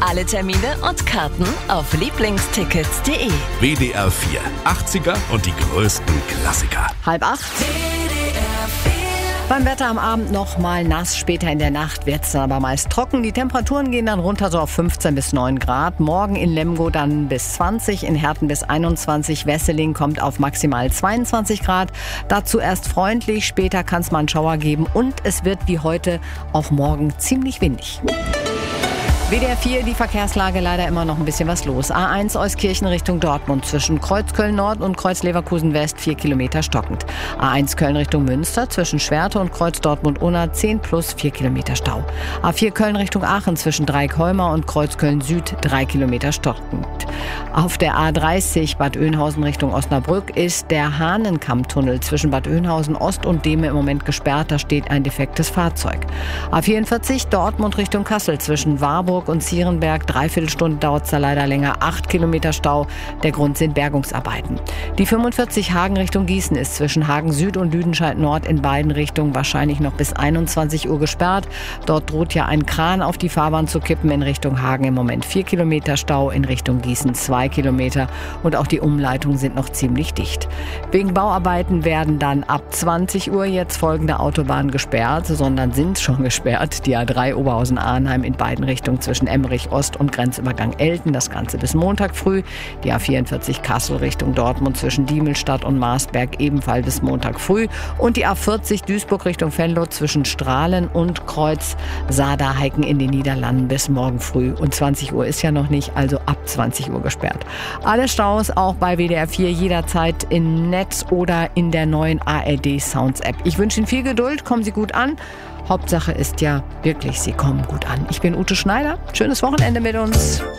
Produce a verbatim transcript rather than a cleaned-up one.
Alle Termine und Karten auf lieblingstickets punkt de. W D R vier, achtziger und die größten Klassiker. Halb acht. Beim Wetter am Abend noch mal nass, später in der Nacht wird es dann aber meist trocken. Die Temperaturen gehen dann runter so auf fünfzehn bis neun Grad. Morgen in Lemgo dann bis zwanzig, in Herten bis einundzwanzig. Wesseling kommt auf maximal zweiundzwanzig Grad. Dazu erst freundlich, später kann es mal einen Schauer geben und es wird wie heute auch morgen ziemlich windig. W D R vier, die Verkehrslage, leider immer noch ein bisschen was los. A eins Euskirchen Richtung Dortmund zwischen Kreuz Köln Nord und Kreuz Leverkusen West vier Kilometer stockend. A eins Köln Richtung Münster zwischen Schwerte und Kreuz Dortmund Unna zehn plus vier Kilometer Stau. A vier Köln Richtung Aachen zwischen Dreieckholmer und Kreuz Köln Süd drei Kilometer stockend. Auf der A dreißig Bad Oeynhausen Richtung Osnabrück ist der Hahnenkammtunnel zwischen Bad Oeynhausen Ost und Dehme im Moment gesperrt. Da steht ein defektes Fahrzeug. A vierundvierzig Dortmund Richtung Kassel zwischen Warburg und Zierenberg. Dreiviertel Stunde dauert es da leider länger. Acht Kilometer Stau. Der Grund sind Bergungsarbeiten. Die fünfundvierzig Hagen Richtung Gießen ist zwischen Hagen Süd und Lüdenscheid Nord in beiden Richtungen wahrscheinlich noch bis einundzwanzig Uhr gesperrt. Dort droht ja ein Kran auf die Fahrbahn zu kippen. In Richtung Hagen im Moment vier Kilometer Stau. In Richtung Gießen zwei Kilometer. Und auch die Umleitungen sind noch ziemlich dicht. Wegen Bauarbeiten werden dann ab zwanzig Uhr jetzt folgende Autobahnen gesperrt, sondern sind schon gesperrt. Die A drei Oberhausen-Arnheim in beiden Richtungen zwischen Emmerich Ost und Grenzübergang Elten, das Ganze bis Montag früh. Die A vierundvierzig Kassel Richtung Dortmund zwischen Diemelstadt und Marsberg ebenfalls bis Montag früh. Und die A vierzig Duisburg Richtung Venlo zwischen Strahlen und Kreuz Saarda-Heiken in den Niederlanden bis morgen früh. Und zwanzig Uhr ist ja noch nicht, also ab zwanzig Uhr gesperrt. Alle Staus auch bei W D R vier jederzeit im Netz oder in der neuen A R D Sounds App. Ich wünsche Ihnen viel Geduld, kommen Sie gut an. Hauptsache ist ja wirklich, Sie kommen gut an. Ich bin Ute Schneider. Schönes Wochenende mit uns.